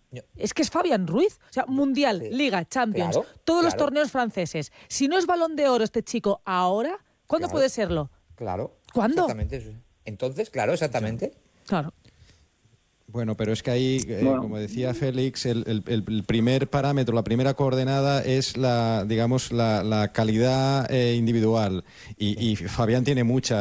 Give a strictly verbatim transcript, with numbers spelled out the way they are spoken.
Es que es Fabián Ruiz. O sea, Mundial, Sí. Liga, Champions, Claro, todos los claro. torneos franceses. Si no es Balón de Oro este chico ahora, ¿cuándo Claro. puede serlo? Claro. ¿Cuándo? Exactamente eso. Entonces, claro, exactamente. Claro. Bueno, pero es que ahí, eh, Bueno. como decía Félix, el, el- el primer parámetro, la primera coordenada es la, digamos, la, la calidad eh, individual. Y, y Fabián tiene mucha.